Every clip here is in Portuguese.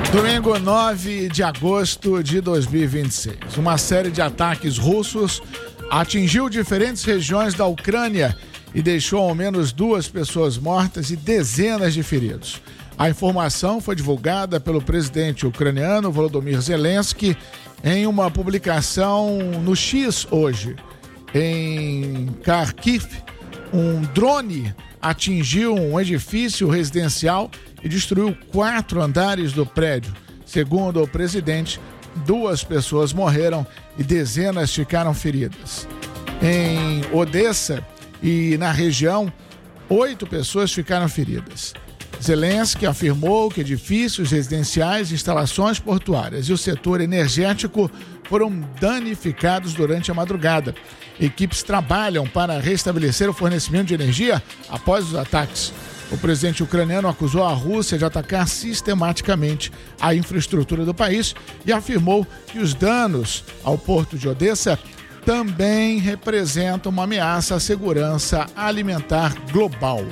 Domingo 9 de agosto de 2026. Uma série de ataques russos atingiu diferentes regiões da Ucrânia e deixou ao menos 2 pessoas mortas e dezenas de feridos. A informação foi divulgada pelo presidente ucraniano Volodymyr Zelensky em uma publicação no X hoje. Em Kharkiv, um drone atingiu um edifício residencial e destruiu 4 andares do prédio. Segundo o presidente, 2 pessoas morreram e dezenas ficaram feridas. Em Odessa e na região, 8 pessoas ficaram feridas. Zelensky afirmou que edifícios residenciais, instalações portuárias e o setor energético foram danificados durante a madrugada. Equipes trabalham para restabelecer o fornecimento de energia após os ataques. O presidente ucraniano acusou a Rússia de atacar sistematicamente a infraestrutura do país e afirmou que os danos ao porto de Odessa também representam uma ameaça à segurança alimentar global.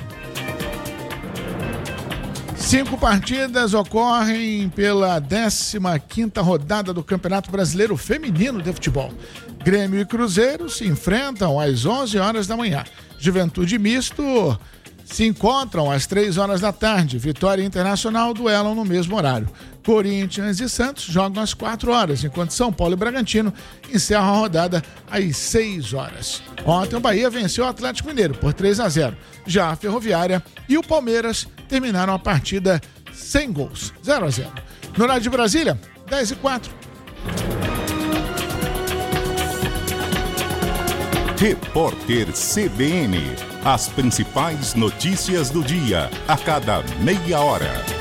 5 partidas ocorrem pela 15ª rodada do Campeonato Brasileiro Feminino de Futebol. Grêmio e Cruzeiro se enfrentam às 11 horas da manhã. Juventude e Misto se encontram às 3 horas da tarde. Vitória e Internacional duelam no mesmo horário. Corinthians e Santos jogam às 4 horas, enquanto São Paulo e Bragantino encerram a rodada às 6 horas. Ontem o Bahia venceu o Atlético Mineiro por 3-0. Já a Ferroviária e o Palmeiras terminaram a partida sem gols, 0-0. No horário de Brasília, 10h04. Repórter CBN. As principais notícias do dia, a cada meia hora.